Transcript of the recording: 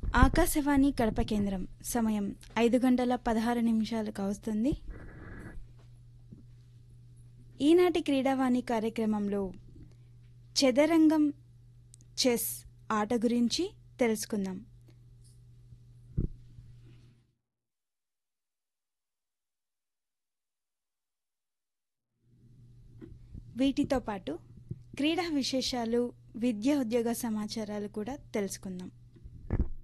ఆకాశవాణి కడప కేంద్రం సమయం 5:16 కావస్తుంది. ఈనాటి క్రీడావాణి కార్యక్రమంలో చదరంగం చెస్ ఆట గురించి తెలుసుకుందాం. వీటితో పాటు క్రీడా విశేషాలు, విద్యా ఉద్యోగ సమాచారాలు కూడా తెలుసుకుందాం.